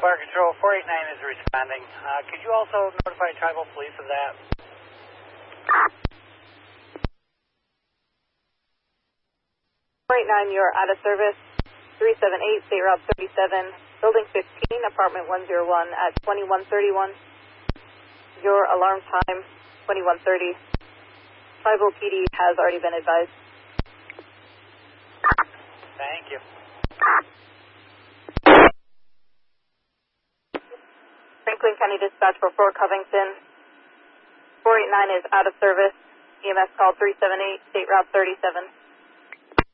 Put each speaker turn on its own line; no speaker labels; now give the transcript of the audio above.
Fire Control 489 is responding. Could you also notify tribal police of that?
You're out of service. 378, State Route 37, Building 15, Apartment 101 at 2131. Your alarm time, 2130. Tribal PD has already been advised.
Thank you.
Franklin County Dispatch for Fort Covington. 489 is out of service. EMS call 378, State Route 37.